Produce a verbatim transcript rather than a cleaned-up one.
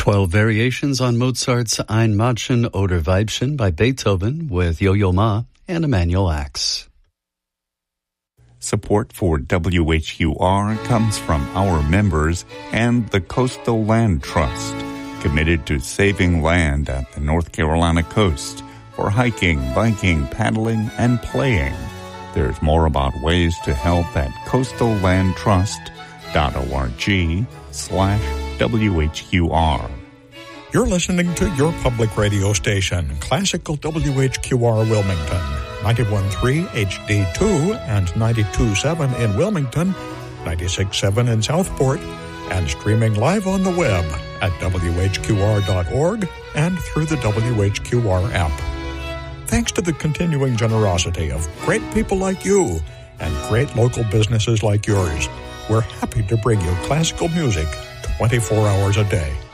Twelve variations on Mozart's Ein Mädchen oder Weibchen by Beethoven with Yo-Yo Ma and Emanuel Axe. Support for W H Q R comes from our members and the Coastal Land Trust, committed to saving land at the North Carolina coast for hiking, biking, paddling, and playing. There's more about ways to help at coastallandtrust.org slash WHQR. You're listening to your public radio station, Classical W H Q R Wilmington, ninety-one point three H D two and ninety-two point seven in Wilmington, ninety-six point seven in Southport, and streaming live on the web at W H Q R dot org and through the W H Q R app. Thanks to the continuing generosity of great people like you and great local businesses like yours, we're happy to bring you classical music twenty-four hours a day.